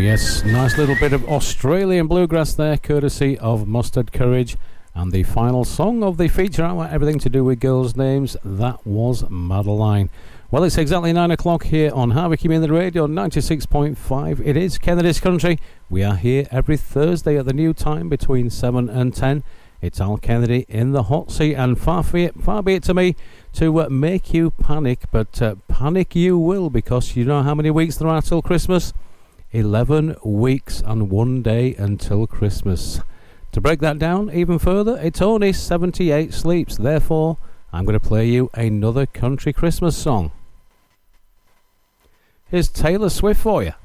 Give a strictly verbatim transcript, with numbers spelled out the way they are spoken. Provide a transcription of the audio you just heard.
yes, nice little bit of Australian bluegrass there, courtesy of Mustard Courage. And the final song of the feature hour, everything to do with girls' names, that was Madeline. Well, it's exactly nine o'clock here on Harvey Community Radio ninety-six point five. It is Kennedy's Country. We are here every Thursday at the new time between seven and ten. It's Al Kennedy in the hot seat, and far, be it, far be it to me to uh, make you panic, but uh, panic you will, because you know how many weeks there are till Christmas? eleven weeks and one day until Christmas. To break that down even further, it's only seventy-eight sleeps. Therefore, I'm going to play you another country Christmas song. Here's Taylor Swift for you.